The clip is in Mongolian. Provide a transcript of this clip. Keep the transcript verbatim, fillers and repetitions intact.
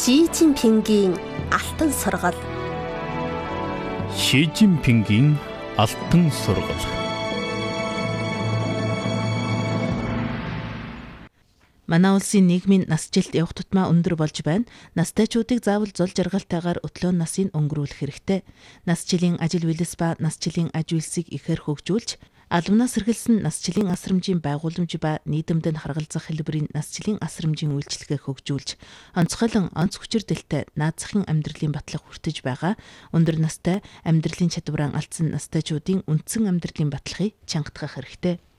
Ши Цзиньпингийн алтан сургал. Ши Цзиньпингийн алтан сургал. Манай улсын нийгмийн нас жилд явах тутмаа өндөр болж байна. Настайчуудыг заавал зол жаргалтайгаар өтлөөн насыг өнгөрүүлэх хэрэгтэй. Нас жилийн ажил үйлс ба нас жилийн аж үйлсийг ихээр хөгжүүлж, албанаас эргэлсэн нас жилийн асрамжийн байгууламж ба нийгэмдэд харгалзах хэлбэрийн нас жилийн асрамжийн үйлчлэгээ хөгжүүлж, онцгойлон онц хүчирдэлтэй наазахын амьдралын батлах хүртэж байгаа өндөр настай амьдралын чадвараа алдсан настайчуудын үндсэн амьдралын батлахыг чангатгах хэрэгтэй.